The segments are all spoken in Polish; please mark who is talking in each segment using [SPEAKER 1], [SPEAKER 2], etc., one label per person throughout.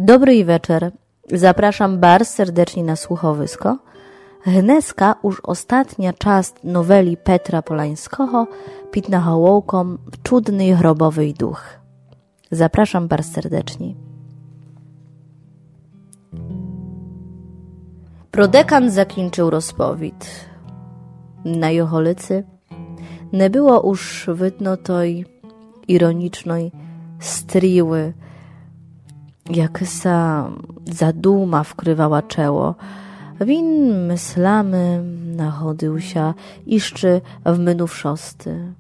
[SPEAKER 1] Dobry wieczór. Zapraszam bardzo serdecznie na słuchowisko. Dneska już ostatnia część noweli Petra Polańskiego pod nahołką Czudny grobowy duch. Zapraszam bardzo serdecznie. Prodekan zakończył rozpowiedź. Na joholicy nie było już widno tej ironicznej striły, jaksa zaduma wkrywała czoło. Win myślami nachodził się jeszcze w minówszosty.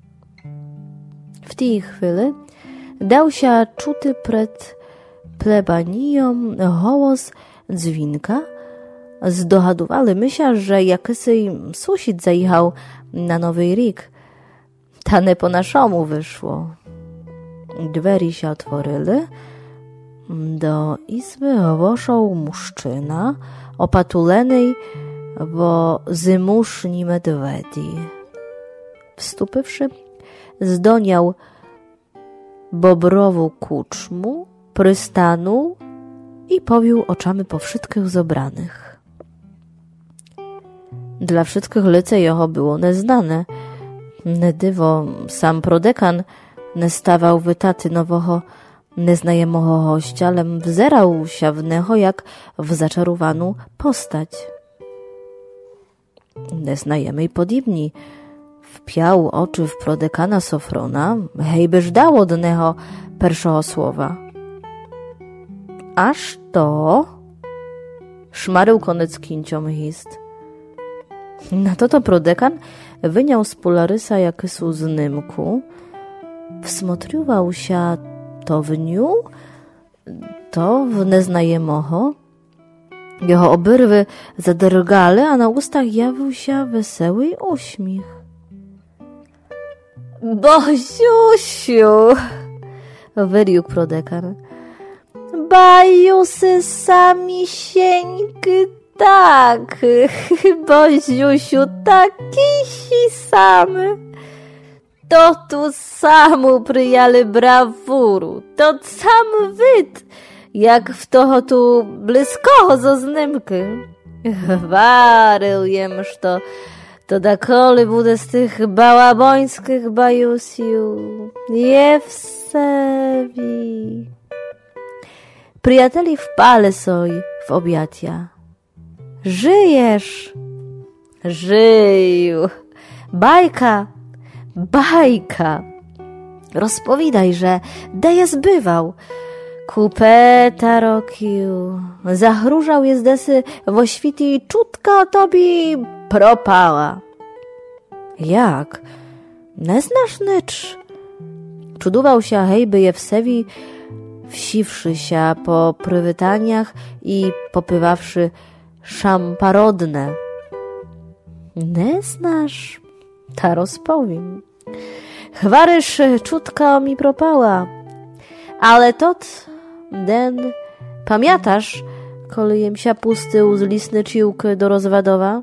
[SPEAKER 1] W tej chwili dał się czuty przed plebanią głos dzwinka. Zdohadowali się, że jakiś sąsiad zajechał na Nowy Rik. Ta nie po naszemu wyszło. Drzwi się otworzyły. Do izby weszł mężczyzna opatulony w zymuszni medwedi. Wstupywszy, zdoniał bobrową kuczmu, przystanął i powił oczami po wszystkich zebranych. Dla wszystkich lice jeho było neznane. Nedywo sam prodekan nie stawał wytaty nowego neznajemego gościa, ale wzerał się w neho jak w zaczarowaną postać. Neznajemy i podobni wpiał oczy w prodekana Sofrona, hejby żdał od neho pierwszego słowa. Aż to szmarył koniec kinciom hist. Na to prodekan wyniał z polarysa jakisu znymku, wsmotrywał się to w niu, to w neznajemego. Jego obyrwy zadrgały, a na ustach jawił się wesoły uśmiech. Boziusiu, wyrił prodekan. Bajusy samisieńky tak, Boziusiu, takisi samy. To tu samu pryjali brawuru, to sam wyd, jak w toho tu blisko zo znymky. Warył jemż to dakoli bude z tych bałabońskich bajusiu, je w sewi. Przyjateli wpale soj w objatia. Żyjesz? Żyju. Bajka. Rozpowiadaj, że deje zbywał. Kupeta rokiu. Zachróżał jezdesy w oświti i czutka o tobie propała. Jak? Nie znasz nycz? Czudował się hejby Jewsewi, wsiwszy się po prywitaniach i popywawszy szamparodne. Nie znasz? Ta rozpowiem. Chwarysz czutka mi propała. Ale tot den, pamiętasz, kolejem się pustył z lisny ciłky do rozwadowa?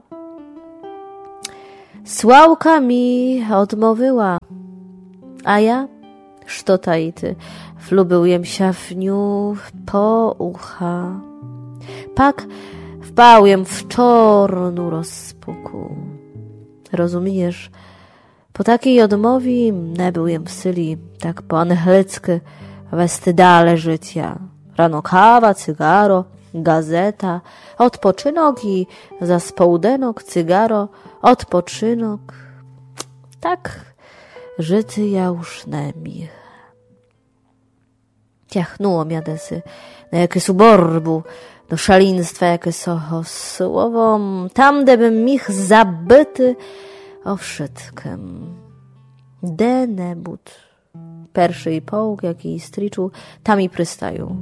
[SPEAKER 1] Słałka mi odmówiła, a ja, szto tajty, wlubyłem się w niu po ucha. Pak wpałem w czornu rozpuku. Rozumiesz, po takiej odmowie nie byłem w syli, tak po angielsku westydale życia. Rano kawa, cygaro, gazeta, odpoczynok i za społdenok cygaro, odpoczynok. Tak żyty ja już nie mi. Ciachnuło mnie desy na jakieś uborbu, do szaleństwa jakieś słowom, tam debym mich zabyty o wszystkim. Denebut, pierwszy i połk, jak i striczu, tam i przystają.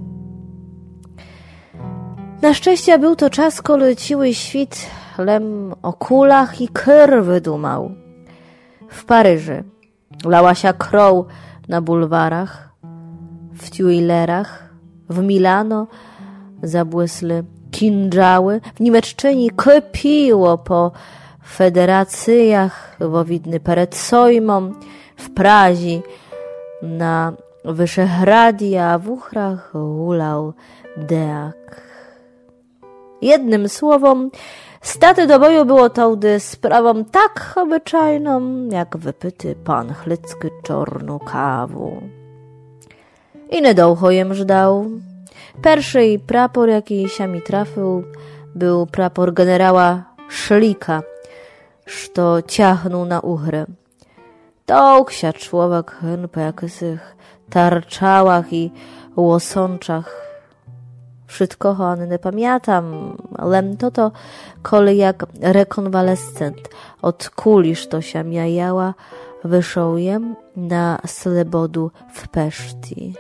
[SPEAKER 1] Na szczęście był to czas, kiedy ciły świt lem o kulach i krwy dumał. W Paryży lała się kroł na bulwarach, w Tuilerach, w Milano zabłysły kinżały, w Niemczczynie kypiło po federacjach, wowidny pered Sojmą, w Prazi na Wyszehradi, a w Uchrach hulał deak. Jednym słowom, staty do boju było tołdy sprawą tak obyczajną, jak wypity pan chlycki czornu kawu. I niedołcho jem żdał. Pierwszy prapor, jaki się mi trafił, był prapor generała Szlika, što ciachnął na uchrę. Tołk się człowiek po jakich tarczałach i łosączach. Wszystko ani nie pamiętam, ale to kole jak rekonwalescent od kuli, što się miajała, wyszł jem na slebodu w Peszti.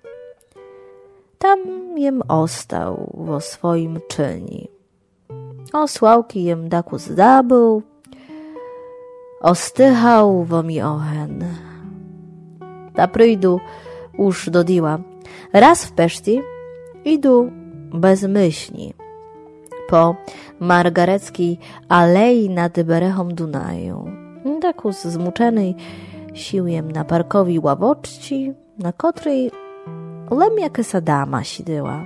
[SPEAKER 1] Tam jem ostał wo swoim czyni. Osłałki jem daku zdabył, ostychał wo mi ochen. Ta przyjdu już do diła. Raz w Peszti idu bezmyślni po Margareckiej alei nad berechom Dunaju. Daku zmuczony siłem na parkowi ławoczci, na której lem jaka dama sidyła.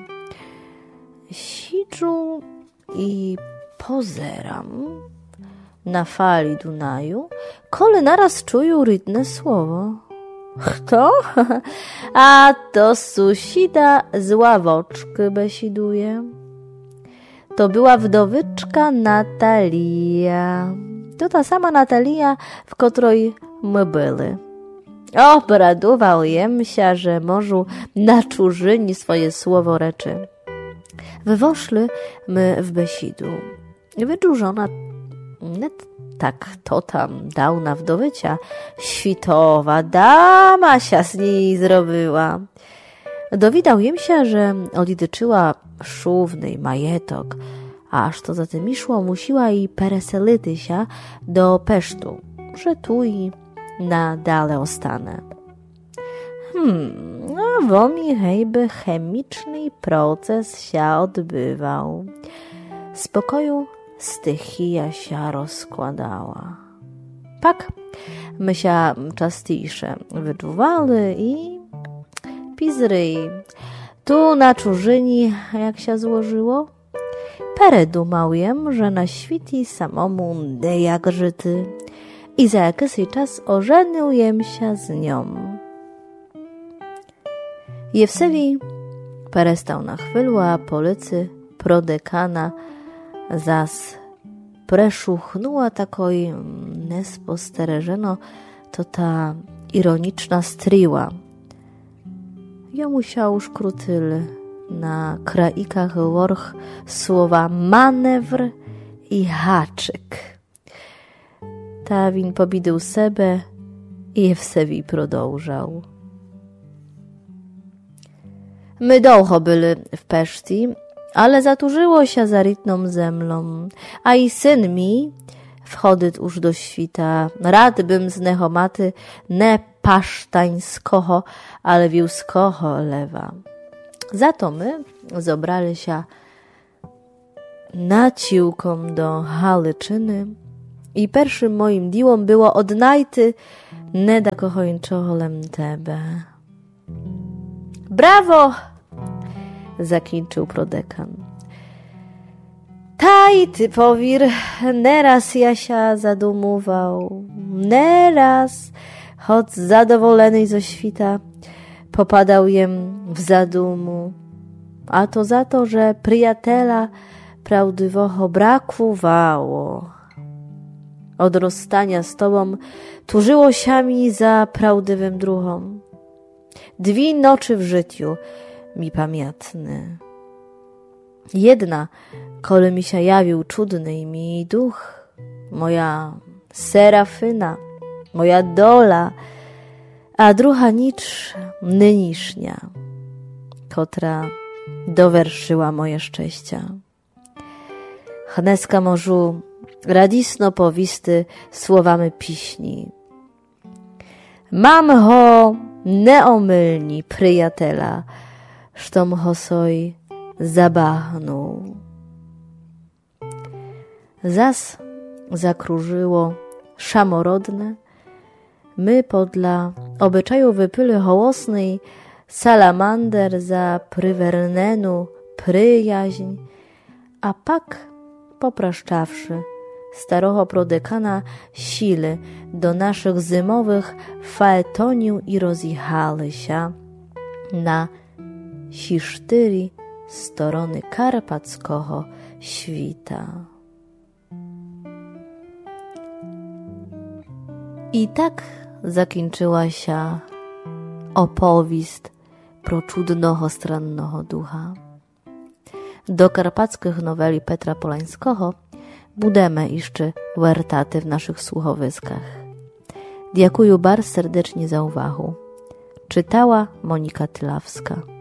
[SPEAKER 1] Siedzu i pozeram na fali Dunaju, kole naraz czuję rydne słowo. Kto? A to susida z ławoczky besiduje. To była wdowyczka Natalia. To ta sama Natalia, w której my byli. Obradował jem się, że może na czużyni swoje słowo reczy. Wywoszli my w besidu. Wydłużona tak to tam dawna wdowycia, świtowa dama się z niej zrobiła. Dowiedział jem się, że odjedyczyła szówny majetok, aż to za tym szło, musiła i pereselyty się do Pesztu, że tu i na dale ostanę. A wo mi hejby chemiczny proces się odbywał. Z pokoju stychia się rozkładała. Pak my się częściejsze wyczuwali i pizry. Tu na czużyni, jak się złożyło, peredumał jem, że na świecie samomu jak żyty i za jakiś czas ożenił jem się z nią. Jewsewi perestał na chwilę, a policy prodekana zas preszuchnęła takoj nespostereżeno, to ta ironiczna stryła. Ja musiał szkrutyl na kraikach worch słowa manewr i haczyk. Ta win pobidył sebe i Jewsewi prodążał. My dołho byli w Peszti, ale zaturzyło się za rytną zemlą, a i syn mi wchodyt już do świta. Rad bym z nehomaty ne pasztańskoho, ale wiuskoho lewa. Za to my zobrali się naciłkom do Halyczyny i pierwszym moim diłom było odnajty ne da kochończolem tebe. Brawo! Zakończył prodekan. Taj ty powir, neraz ja się zadumował, neraz, choć zadowolony ze świta, popadał jem w zadumu, a to za to, że przyjatela prawdywoho brakowało. Od rozstania z tobą tużyło się mi za prawdziwym druhom. 2 nocy w życiu mi pamiętny. Jedna, kole mi się jawił cudny mi duch, moja Serafyna, moja dola, a druga nicz nynisznia, kotra dowerszyła moje szczęścia. Chneska morzu radisno powisty słowami piśni. Mam ho neomylni przyjatela, sztom ho soj zabachnął. Zas zakrużyło szamorodne, my podla obyczaju wypyly hołosnej salamander za prywernenu przyjaźń, a pak, popraszczawszy staroho prodekana sily do naszych zimowych faetonił i rozjechali się na 4 strony karpackiego świta. I tak zakończyła się opowieść pro czudnego, strannego ducha. Do karpackich noweli Petra Polańskiego budemy jeszcze wertaty w naszych słuchowiskach. Dziękuję bardzo serdecznie za uwagę. Czytała Monika Tylawska.